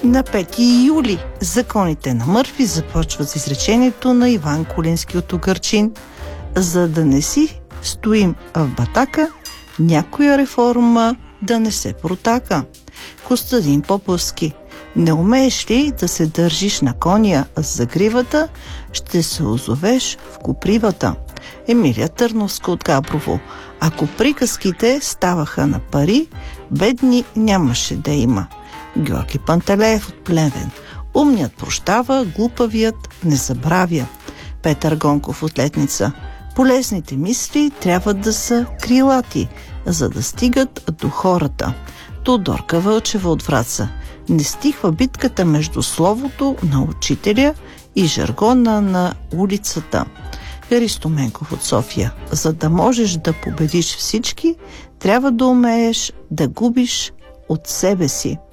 На 5 юли законите на Мърфи започват с изречението на Иван Кулински от Угърчин: за да не си стоим в батака, някоя реформа да не се протака. Костадин Поповски: не умееш ли да се държиш на коня за гривата, ще се озовеш в копривата. Емилия Търновска от Габрово: ако приказките ставаха на пари, бедни нямаше да има. Георги Пантелеев от Плевен: умният прощава, глупавият не забравя. Петър Гонков от Летница: полезните мисли трябва да са крилати, за да стигат до хората. Тодорка Вълчева от Враца: не стихва битката между словото на учителя и жаргона на улицата. Христо Менков от София: за да можеш да победиш всички, трябва да умееш да губиш от себе си.